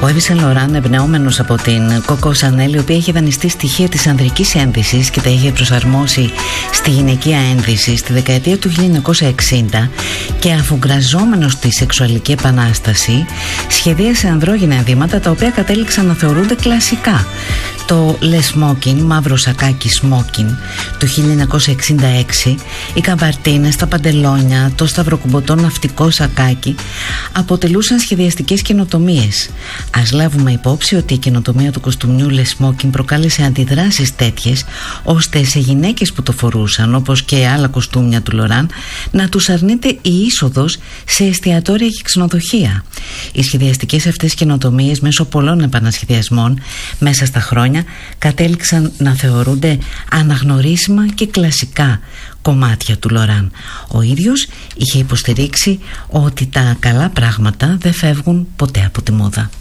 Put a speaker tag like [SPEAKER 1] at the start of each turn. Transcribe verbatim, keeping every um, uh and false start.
[SPEAKER 1] Ο Yves Saint Laurent, εμπνεόμενος από την Coco Chanel, η οποία είχε δανειστεί στοιχεία της ανδρικής ένδυσης και τα είχε προσαρμόσει στη γυναικεία ένδυση στη δεκαετία του χίλια εννιακόσια εξήντα, και αφουγκραζόμενος τη σεξουαλική επανάσταση, σχεδίασε ανδρόγυνα ενδύματα τα οποία κατέληξαν να θεωρούνται κλασικά. Το Le Smoking, μαύρο σακάκι smoking, του χίλια εννιακόσια εξήντα έξι, οι καμπαρτίνες, τα παντελόνια, το σταυροκουμποτό ναυτικό σακάκι αποτελούσαν σχεδιαστικές καινοτομίες. Ας λάβουμε υπόψη ότι η καινοτομία του κοστούμιου Le Smoking προκάλεσε αντιδράσεις τέτοιες, ώστε σε γυναίκες που το φορούσαν, όπως και άλλα κοστούμια του Laurent, να τους αρνείται η είσοδος σε εστιατόρια και ξενοδοχεία. Οι σχεδιαστικές αυτές καινοτομίες, μέσω πολλών επανασχεδιασμών μέσα στα χρόνια, κατέληξαν να θεωρούνται αναγνωρίσιμα και κλασικά κομμάτια του Laurent. Ο ίδιος είχε υποστηρίξει ότι τα καλά πράγματα δεν φεύγουν ποτέ από τη μόδα.